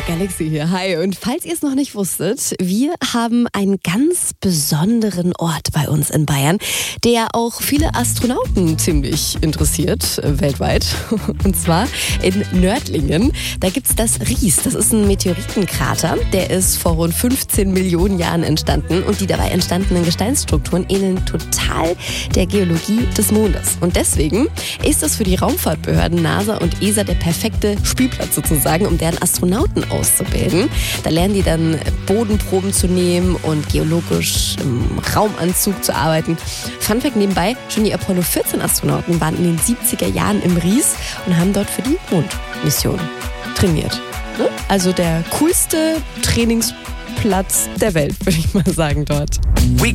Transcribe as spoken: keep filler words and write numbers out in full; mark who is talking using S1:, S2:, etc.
S1: Galaxy hier. Hi. Und falls ihr es noch nicht wusstet, wir haben einen ganz besonderen Ort bei uns in Bayern, der auch viele Astronauten ziemlich interessiert, äh, weltweit. Und zwar in Nördlingen. Da gibt es das Ries. Das ist ein Meteoritenkrater. Der ist vor rund fünfzehn Millionen Jahren entstanden. Und die dabei entstandenen Gesteinsstrukturen ähneln total der Geologie des Mondes. Und deswegen ist es für die Raumfahrtbehörden NASA und E S A der perfekte Spielplatz sozusagen, um deren Astronauten auszubilden. Da lernen die dann Bodenproben zu nehmen und geologisch im Raumanzug zu arbeiten. Fun Fact nebenbei, schon die Apollo vierzehn Astronauten waren in den siebziger Jahren im Ries und haben dort für die Mondmission trainiert. Also der coolste Trainingsplatz der Welt, würde ich mal sagen, dort.